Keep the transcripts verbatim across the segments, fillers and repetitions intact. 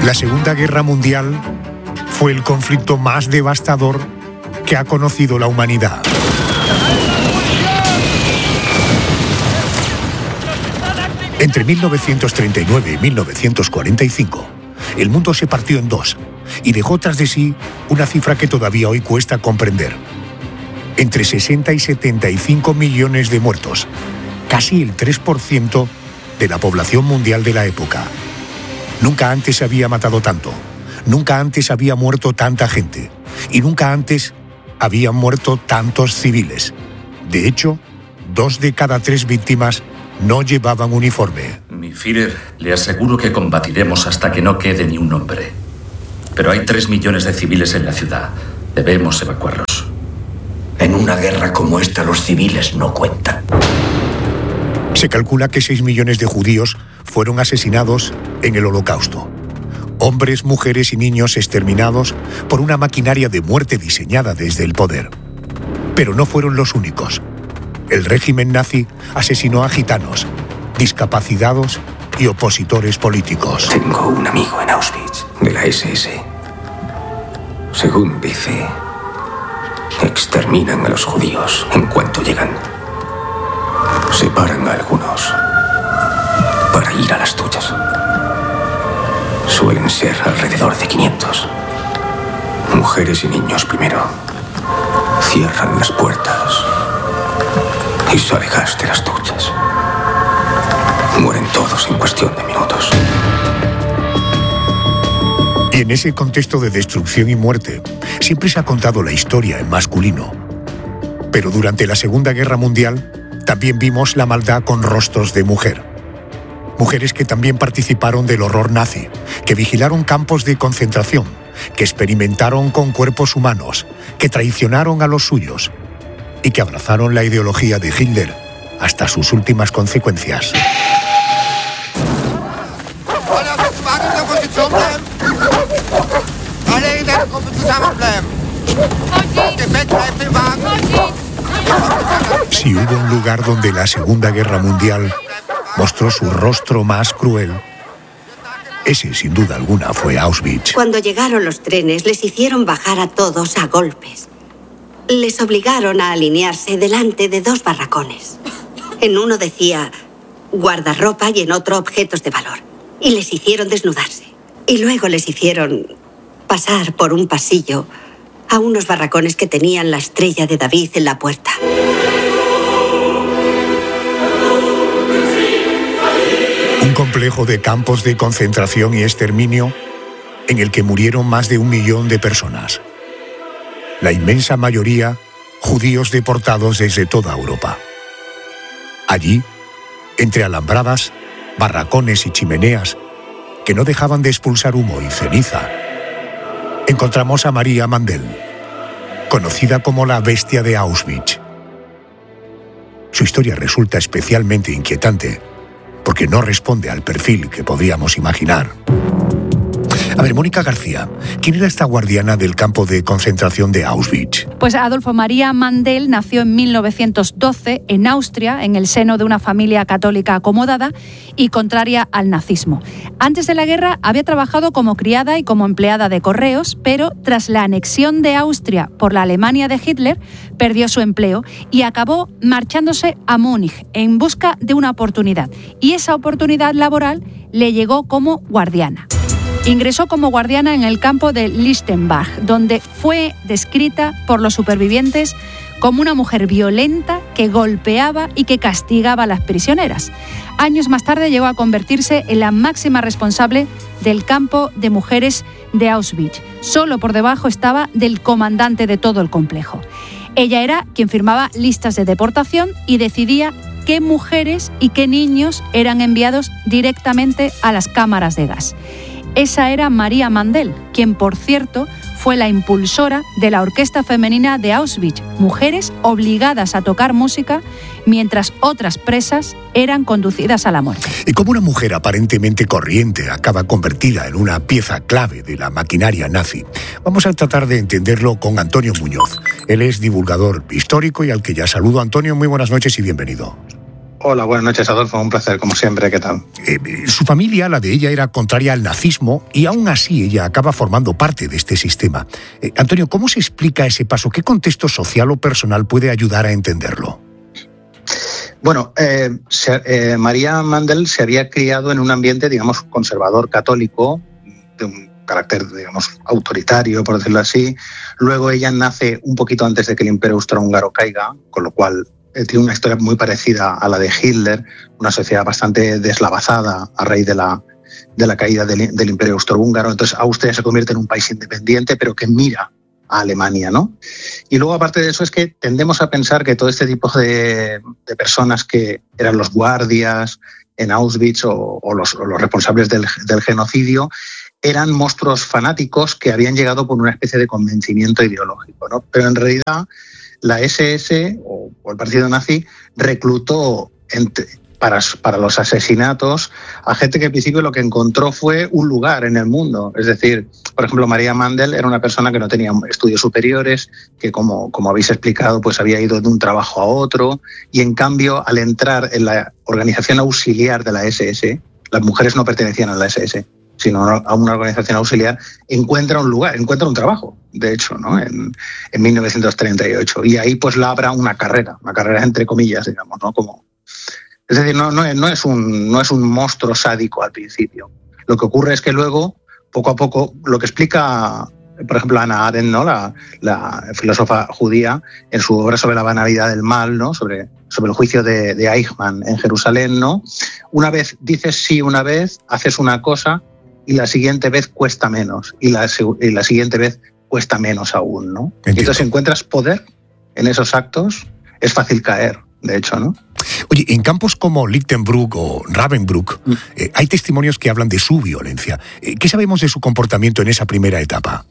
La Segunda Guerra Mundial fue el conflicto más devastador que ha conocido la humanidad. Entre mil novecientos treinta y nueve y mil novecientos cuarenta y cinco, el mundo se partió en dos y dejó tras de sí una cifra que todavía hoy cuesta comprender. Entre sesenta y setenta y cinco millones de muertos, casi el tres por ciento de la población mundial de la época. Nunca antes se había matado tanto, nunca antes había muerto tanta gente y nunca antes habían muerto tantos civiles. De hecho, dos de cada tres víctimas no llevaban uniforme. Mi Führer, le aseguro que combatiremos hasta que no quede ni un hombre. Pero hay tres millones de civiles en la ciudad. Debemos evacuarlos. En una guerra como esta, los civiles no cuentan. Se calcula que seis millones de judíos fueron asesinados en el Holocausto. Hombres, mujeres y niños exterminados por una maquinaria de muerte diseñada desde el poder. Pero no fueron los únicos. El régimen nazi asesinó a gitanos, discapacitados y opositores políticos. Tengo un amigo en Auschwitz, de la ese ese. Según dice, exterminan a los judíos en cuanto llegan. Separan a algunos para ir a las duchas. Suelen ser alrededor de quinientos. Mujeres y niños primero. Cierran las puertas y sale gas de las duchas. Mueren todos en cuestión de minutos. Y en ese contexto de destrucción y muerte, siempre se ha contado la historia en masculino. Pero durante la Segunda Guerra Mundial, también vimos la maldad con rostros de mujer. Mujeres que también participaron del horror nazi, que vigilaron campos de concentración, que experimentaron con cuerpos humanos, que traicionaron a los suyos y que abrazaron la ideología de Hitler hasta sus últimas consecuencias. Si hubo un lugar donde la Segunda Guerra Mundial mostró su rostro más cruel, ese, sin duda alguna, fue Auschwitz. Cuando llegaron los trenes, les hicieron bajar a todos a golpes. Les obligaron a alinearse delante de dos barracones. En uno decía guardarropa y en otro objetos de valor. Y les hicieron desnudarse. Y luego les hicieron pasar por un pasillo a unos barracones que tenían la estrella de David en la puerta. Un complejo de campos de concentración y exterminio en el que murieron más de un millón de personas. La inmensa mayoría judíos deportados desde toda Europa. Allí, entre alambradas, barracones y chimeneas que no dejaban de expulsar humo y ceniza, encontramos a María Mandel, conocida como la bestia de Auschwitz. Su historia resulta especialmente inquietante porque no responde al perfil que podríamos imaginar. A ver, Mónica García, ¿quién era esta guardiana del campo de concentración de Auschwitz? Pues Adolfo María Mandel nació en mil novecientos doce en Austria, en el seno de una familia católica acomodada y contraria al nazismo. Antes de la guerra había trabajado como criada y como empleada de correos, pero tras la anexión de Austria por la Alemania de Hitler, perdió su empleo y acabó marchándose a Múnich en busca de una oportunidad. Y esa oportunidad laboral le llegó como guardiana. Ingresó como guardiana en el campo de Lichtenberg, donde fue descrita por los supervivientes como una mujer violenta que golpeaba y que castigaba a las prisioneras. Años más tarde llegó a convertirse en la máxima responsable del campo de mujeres de Auschwitz. Solo por debajo estaba del comandante de todo el complejo. Ella era quien firmaba listas de deportación y decidía qué mujeres y qué niños eran enviados directamente a las cámaras de gas. Esa era María Mandel, quien, por cierto, fue la impulsora de la Orquesta Femenina de Auschwitz, mujeres obligadas a tocar música mientras otras presas eran conducidas a la muerte. ¿Y cómo una mujer aparentemente corriente acaba convertida en una pieza clave de la maquinaria nazi? Vamos a tratar de entenderlo con Antonio Muñoz. Él es divulgador histórico y al que ya saludo. Antonio, muy buenas noches y bienvenido. Hola, buenas noches, Adolfo. Un placer, como siempre. ¿Qué tal? Eh, su familia, la de ella, era contraria al nazismo y aún así ella acaba formando parte de este sistema. Eh, Antonio, ¿cómo se explica ese paso? ¿Qué contexto social o personal puede ayudar a entenderlo? Bueno, eh, se, eh, María Mandel se había criado en un ambiente, digamos, conservador católico, de un carácter, digamos, autoritario, por decirlo así. Luego ella nace un poquito antes de que el Imperio Austrohúngaro caiga, con lo cual eh, tiene una historia muy parecida a la de Hitler, una sociedad bastante deslavazada a raíz de la, de la caída del, del Imperio Austrohúngaro. Entonces Austria se convierte en un país independiente, pero que mira a Alemania, ¿no? Y luego, aparte de eso, es que tendemos a pensar que todo este tipo de, de personas que eran los guardias en Auschwitz o, o, los, o los responsables del, del genocidio eran monstruos fanáticos que habían llegado por una especie de convencimiento ideológico, ¿no? Pero en realidad la ese ese o, o el partido nazi reclutó entre, para, para los asesinatos a gente que al principio lo que encontró fue un lugar en el mundo. Es decir, por ejemplo, María Mandel era una persona que no tenía estudios superiores, que como, como habéis explicado, pues había ido de un trabajo a otro, y en cambio, al entrar en la organización auxiliar de la ese ese, las mujeres no pertenecían a la ese ese, sino a una organización auxiliar, encuentra un lugar, encuentra un trabajo, de hecho, ¿no? en, en mil novecientos treinta y ocho. Y ahí pues labra una carrera, una carrera entre comillas, digamos, ¿no? Como, es decir, no, no, no, es un, no es un monstruo sádico al principio. Lo que ocurre es que luego, poco a poco, lo que explica, por ejemplo, Hannah Arendt, ¿no? la, la filósofa judía, en su obra sobre la banalidad del mal, ¿no? sobre, sobre el juicio de, de Eichmann en Jerusalén, ¿no? Una vez dices sí, una vez haces una cosa y la siguiente vez cuesta menos, y la, y la siguiente vez cuesta menos aún, ¿no? Y entonces, si encuentras poder en esos actos, es fácil caer, de hecho, ¿no? Oye, en campos como Lichtenberg o Ravensbrück, mm. eh, hay testimonios que hablan de su violencia. Eh, ¿Qué sabemos de su comportamiento en esa primera etapa?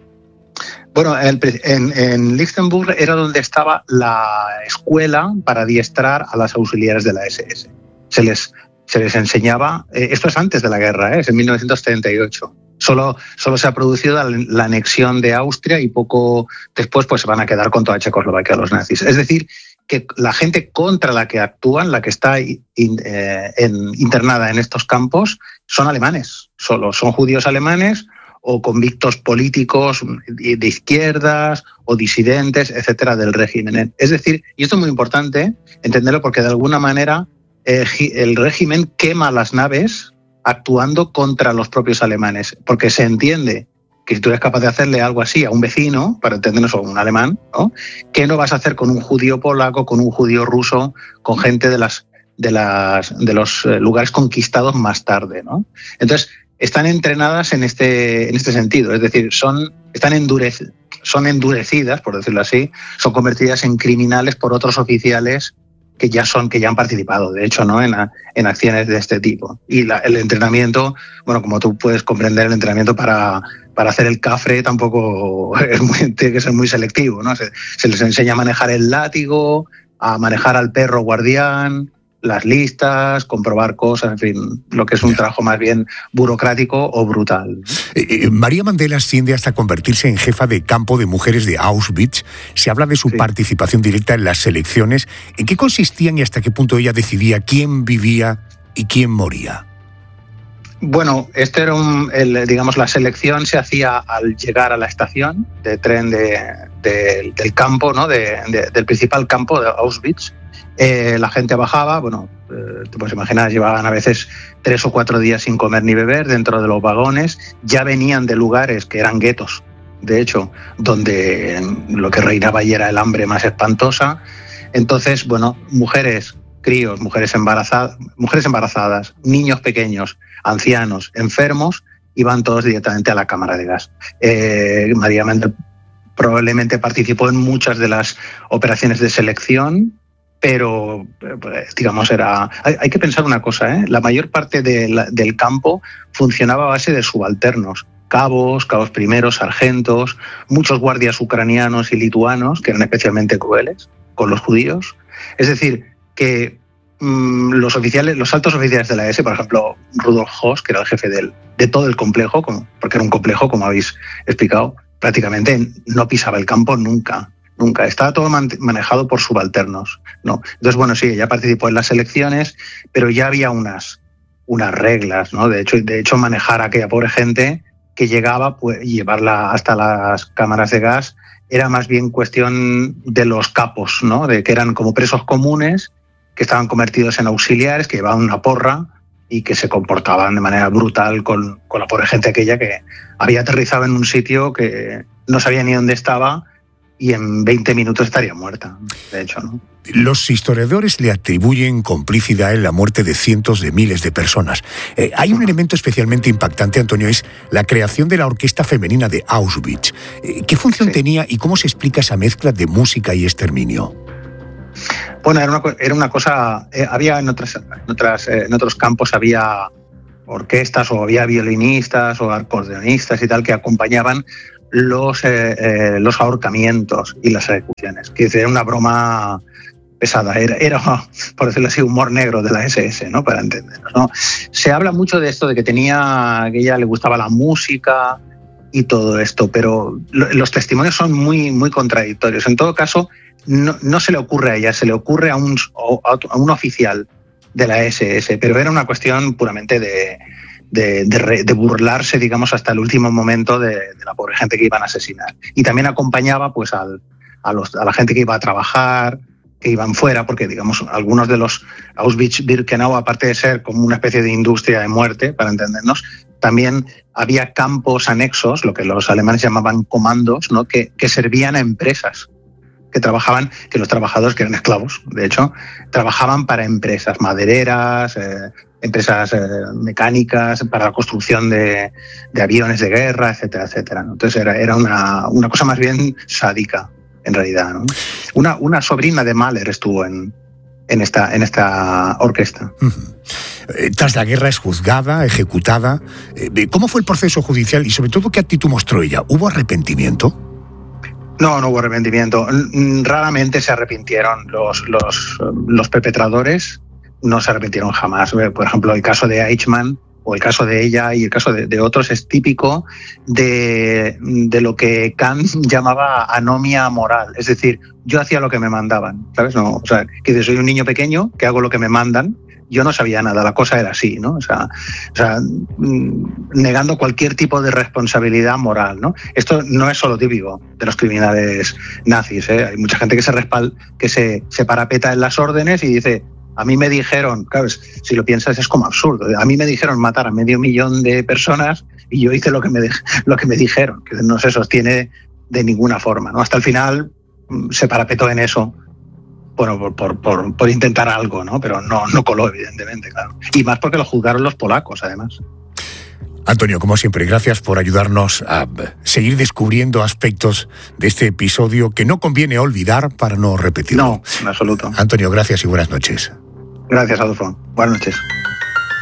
Bueno, en, en, en Lichtenberg era donde estaba la escuela para adiestrar a las auxiliares de la ese ese. Se les, se les enseñaba, eh, esto es antes de la guerra, ¿eh? Es en mil novecientos treinta y ocho. Solo, solo se ha producido la, la anexión de Austria y poco después pues se van a quedar con toda Checoslovaquia los nazis. Es decir, que la gente contra la que actúan, la que está in, eh, en, internada en estos campos, son alemanes, solo son judíos alemanes o convictos políticos de izquierdas o disidentes, etcétera, del régimen. Es decir, y esto es muy importante entenderlo porque de alguna manera eh, el régimen quema las naves actuando contra los propios alemanes, porque se entiende que si tú eres capaz de hacerle algo así a un vecino, para entendernos, a un alemán, ¿no? ¿Qué no vas a hacer con un judío polaco, con un judío ruso, con gente de las de las de los lugares conquistados más tarde, ¿no? Entonces, están entrenadas en este en este sentido, es decir, son están endurec- son endurecidas, por decirlo así, son convertidas en criminales por otros oficiales que ya son que ya han participado, de hecho, ¿no? en, en acciones de este tipo. Y la, el entrenamiento, bueno, como tú puedes comprender, el entrenamiento para, para hacer el cafre tampoco es muy, tiene que ser muy selectivo, ¿no? Se, se les enseña a manejar el látigo, a manejar al perro guardián, las listas, comprobar cosas, en fin, lo que es un yeah. trabajo más bien burocrático o brutal. Eh, eh, María Mandel asciende hasta convertirse en jefa de campo de mujeres de Auschwitz. Se habla de su sí. participación directa en las selecciones. ¿En qué consistían y hasta qué punto ella decidía quién vivía y quién moría? Bueno, este era un, el, digamos, la selección se hacía al llegar a la estación de tren de, de, del campo, ¿no? de, de, del principal campo de Auschwitz. Eh, la gente bajaba, bueno, eh, te puedes imaginar, llevaban a veces tres o cuatro días sin comer ni beber dentro de los vagones, ya venían de lugares que eran guetos, de hecho, donde lo que reinaba allí era el hambre más espantosa. Entonces, bueno, mujeres, críos, mujeres embarazadas, mujeres embarazadas, niños pequeños, ancianos, enfermos, iban todos directamente a la cámara de gas. Eh, María Mandel probablemente participó en muchas de las operaciones de selección, pero, digamos, era... Hay, hay que pensar una cosa, ¿eh? La mayor parte de la, del campo funcionaba a base de subalternos, cabos, cabos primeros, sargentos, muchos guardias ucranianos y lituanos, que eran especialmente crueles con los judíos. Es decir, que mmm, los oficiales, los altos oficiales de la ese, por ejemplo, Rudolf Höss, que era el jefe del, de todo el complejo, como, porque era un complejo, como habéis explicado, prácticamente no pisaba el campo nunca. nunca. Estaba todo man- manejado por subalternos, ¿no? Entonces, bueno, sí, ella participó en las elecciones, pero ya había unas, unas reglas, ¿no? De hecho, de hecho, manejar a aquella pobre gente que llegaba, pues, y llevarla hasta las cámaras de gas era más bien cuestión de los capos, ¿no? De que eran como presos comunes, que estaban convertidos en auxiliares, que llevaban una porra y que se comportaban de manera brutal con, con la pobre gente aquella que había aterrizado en un sitio que no sabía ni dónde estaba y en veinte minutos estaría muerta, de hecho, ¿no? Los historiadores le atribuyen complicidad en la muerte de cientos de miles de personas. Eh, hay un elemento especialmente impactante, Antonio, es la creación de la orquesta femenina de Auschwitz. Eh, ¿Qué función sí. tenía y cómo se explica esa mezcla de música y exterminio? Bueno, era una, era una cosa, eh, había en, otras, en, otras, eh, en otros campos había orquestas o había violinistas o acordeonistas y tal que acompañaban los, eh, eh, los ahorcamientos y las ejecuciones, que era una broma pesada, era, era, por decirlo así, humor negro de la ese ese, ¿no? Para entendernos, ¿no? Se habla mucho de esto, de que tenía, que a ella le gustaba la música y todo esto, pero lo, los testimonios son muy, muy contradictorios. En todo caso, no, no se le ocurre a ella, se le ocurre a un, a un oficial de la ese ese, pero era una cuestión puramente de, de, de, de burlarse, digamos, hasta el último momento de, de la pobre gente que iban a asesinar. Y también acompañaba pues al, a, los, a la gente que iba a trabajar, que iban fuera, porque digamos algunos de los Auschwitz-Birkenau, aparte de ser como una especie de industria de muerte, para entendernos, también había campos anexos, lo que los alemanes llamaban comandos, ¿no? que, que servían a empresas, que trabajaban, que los trabajadores, que eran esclavos, de hecho, trabajaban para empresas madereras, eh, empresas eh, mecánicas, para la construcción de, de aviones de guerra, etcétera, etcétera, ¿no? Entonces era, era una, una cosa más bien sádica, en realidad, ¿no? Una, una sobrina de Mahler estuvo en, en, esta, en esta orquesta. Uh-huh. Eh, tras la guerra es juzgada, ejecutada. Eh, ¿Cómo fue el proceso judicial y sobre todo qué actitud mostró ella? ¿Hubo arrepentimiento? No, no hubo arrepentimiento. Raramente se arrepintieron los, los, los perpetradores, no se arrepintieron jamás. Por ejemplo, el caso de Eichmann o el caso de ella y el caso de, de otros es típico de, de lo que Kant llamaba anomia moral. Es decir, yo hacía lo que me mandaban, ¿sabes? No, o sea, que soy un niño pequeño que hago lo que me mandan. Yo no sabía nada, la cosa era así, ¿no? O sea, o sea, negando cualquier tipo de responsabilidad moral, ¿no? Esto no es solo típico de los criminales nazis, ¿eh? Hay mucha gente que se respalda, que se, se parapeta en las órdenes y dice, a mí me dijeron, claro, si lo piensas es como absurdo, a mí me dijeron matar a medio millón de personas y yo hice lo que me, lo que me dijeron, que no se sostiene de ninguna forma, ¿no? Hasta el final se parapetó en eso. Bueno, por, por, por, por intentar algo, ¿no? Pero no, no coló, evidentemente, claro. Y más porque lo juzgaron los polacos, además. Antonio, como siempre, gracias por ayudarnos a seguir descubriendo aspectos de este episodio que no conviene olvidar para no repetirlo. No, en absoluto. Antonio, gracias y buenas noches. Gracias, Adolfo. Buenas noches.